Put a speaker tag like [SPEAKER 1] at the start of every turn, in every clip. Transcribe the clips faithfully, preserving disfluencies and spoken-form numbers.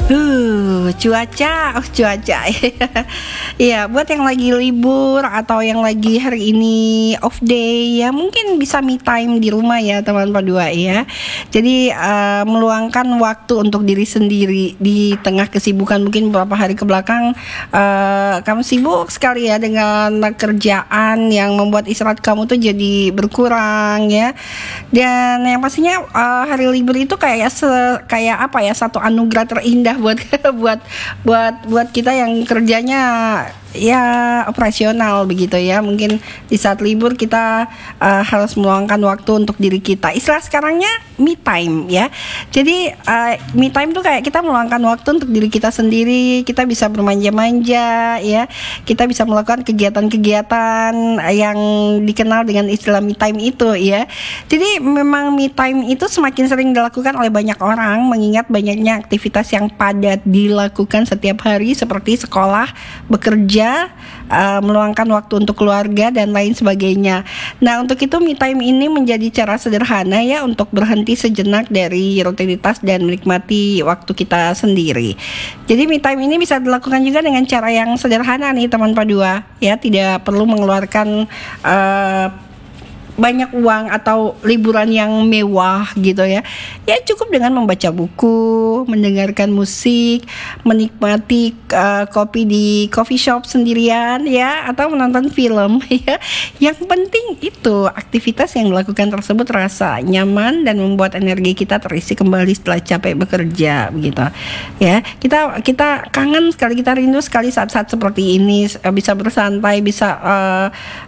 [SPEAKER 1] Huh, cuaca, oh cuaca. Iya, buat yang lagi libur atau yang lagi hari ini off day ya mungkin bisa me time di rumah ya teman Padua ya. Jadi uh, meluangkan waktu untuk diri sendiri di tengah kesibukan mungkin beberapa hari ke belakang uh, kamu sibuk sekali ya dengan kerjaan yang membuat istirahat kamu tuh jadi berkurang ya. Dan yang pastinya uh, hari libur itu kayak se- kayak apa ya, satu anugerah terindah buat buat buat buat kita yang kerjanya ya operasional begitu ya. Mungkin di saat libur kita uh, harus meluangkan waktu untuk diri kita. Istilah sekarangnya me time ya. Jadi uh, me time tuh kayak kita meluangkan waktu untuk diri kita sendiri. Kita bisa bermanja-manja ya. Kita bisa melakukan kegiatan-kegiatan yang dikenal dengan istilah me time itu ya. Jadi memang me time itu semakin sering dilakukan oleh banyak orang mengingat banyaknya aktivitas yang padat dilakukan setiap hari seperti sekolah, bekerja, uh, meluangkan waktu untuk keluarga dan lain sebagainya. Nah, untuk itu me time ini menjadi cara sederhana ya untuk berhenti sejenak dari rutinitas dan menikmati waktu kita sendiri. Jadi me time ini bisa dilakukan juga dengan cara yang sederhana nih teman Padua ya, tidak perlu mengeluarkan uh, banyak uang atau liburan yang mewah gitu ya. Ya cukup dengan membaca buku, mendengarkan musik, menikmati uh, kopi di coffee shop sendirian ya, atau menonton film ya. Yang penting itu aktivitas yang dilakukan tersebut terasa nyaman dan membuat energi kita terisi kembali setelah capek bekerja begitu. Ya, kita kita kangen sekali, kita rindu sekali saat-saat seperti ini, bisa bersantai, bisa uh,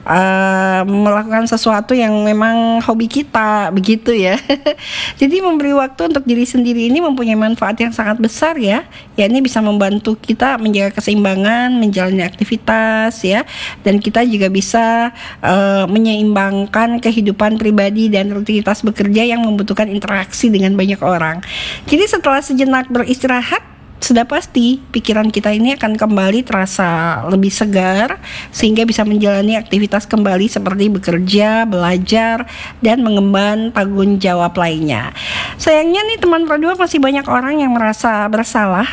[SPEAKER 1] uh, melakukan sesuatu yang memang hobi kita begitu ya. Jadi memberi waktu untuk diri sendiri ini mempunyai manfaat yang sangat besar ya. Ya, ini bisa membantu kita menjaga keseimbangan, menjalani aktivitas ya, dan kita juga bisa uh, menyeimbangkan kehidupan pribadi dan rutinitas bekerja yang membutuhkan interaksi dengan banyak orang. Jadi setelah sejenak beristirahat, sudah pasti pikiran kita ini akan kembali terasa lebih segar sehingga bisa menjalani aktivitas kembali seperti bekerja, belajar, dan mengemban tanggung jawab lainnya. Sayangnya nih teman Padua, masih banyak orang yang merasa bersalah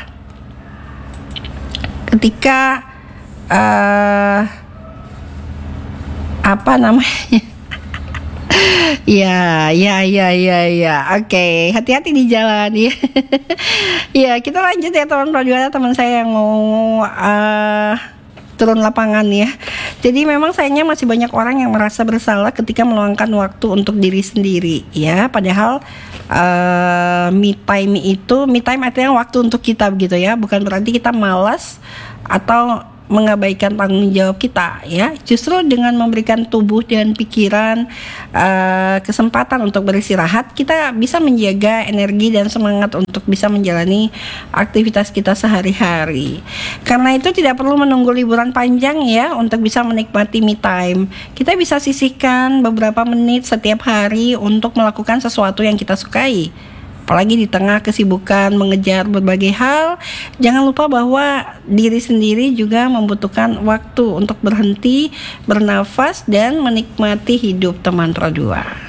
[SPEAKER 1] ketika uh, apa namanya Ya, ya, ya, ya, ya. Oke, okay. Hati-hati di jalan ya. Ya, kita lanjut ya teman Padua, teman saya yang mau uh, turun lapangan ya. Jadi memang sayangnya masih banyak orang yang merasa bersalah ketika meluangkan waktu untuk diri sendiri ya. Padahal uh, me time itu, me time artinya waktu untuk kita begitu ya. Bukan berarti kita malas atau mengabaikan tanggung jawab kita ya. Justru dengan memberikan tubuh dan pikiran uh, kesempatan untuk beristirahat, kita bisa menjaga energi dan semangat untuk bisa menjalani aktivitas kita sehari-hari. Karena itu tidak perlu menunggu liburan panjang ya untuk bisa menikmati me time. Kita bisa sisihkan beberapa menit setiap hari untuk melakukan sesuatu yang kita sukai. Apalagi di tengah kesibukan mengejar berbagai hal, jangan lupa bahwa diri sendiri juga membutuhkan waktu untuk berhenti, bernafas, dan menikmati hidup teman Padua.